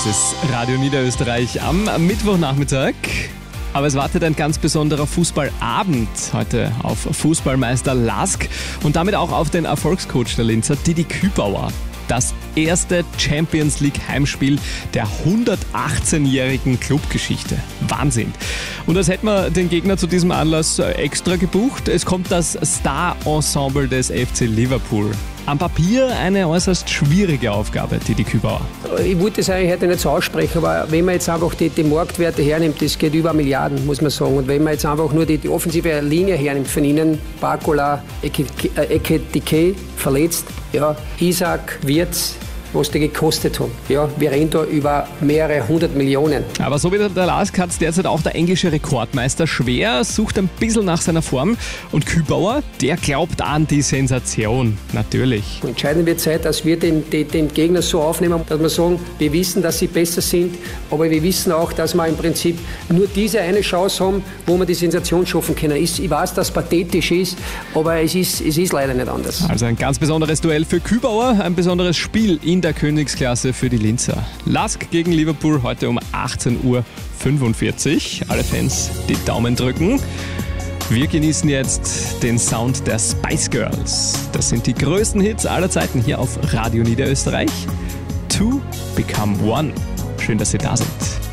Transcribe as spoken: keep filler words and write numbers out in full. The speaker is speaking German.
Das ist Radio Niederösterreich am Mittwochnachmittag. Aber es wartet ein ganz besonderer Fußballabend heute auf Fußballmeister Lask und damit auch auf den Erfolgscoach der Linzer, Didi Kübauer. Das erste Champions League Heimspiel der hundertachtzehnjährigen Clubgeschichte. Wahnsinn. Und das hätten wir den Gegner zu diesem Anlass extra gebucht. Es kommt das Star-Ensemble des F C Liverpool. Am Papier eine äußerst schwierige Aufgabe, Didi Kübauer. Ich wollte das eigentlich heute nicht so aussprechen, aber wenn man jetzt einfach die, die Marktwerte hernimmt, das geht über Milliarden, muss man sagen. Und wenn man jetzt einfach nur die, die offensive Linie hernimmt von ihnen, Barcola, Ekitike, verletzt, ja, Isaac, Wirtz, was die gekostet haben. Ja, wir reden da über mehrere hundert Millionen. Aber so wie der Lask hat es derzeit auch der englische Rekordmeister schwer, sucht ein bisschen nach seiner Form. Und Kübauer, der glaubt an die Sensation, natürlich. Entscheidend wird Zeit, dass wir den, den, den Gegner so aufnehmen, dass wir sagen, wir wissen, dass sie besser sind, aber wir wissen auch, dass wir im Prinzip nur diese eine Chance haben, wo wir die Sensation schaffen können. Ich weiß, dass es pathetisch ist, aber es ist, es ist leider nicht anders. Also ein ganz besonderes Duell für Kübauer, ein besonderes Spiel in der Königsklasse für die Linzer. Lask gegen Liverpool heute um achtzehn Uhr fünfundvierzig. Alle Fans die Daumen drücken. Wir genießen jetzt den Sound der Spice Girls. Das sind die größten Hits aller Zeiten hier auf Radio Niederösterreich. Two Become One. Schön, dass Sie da sind.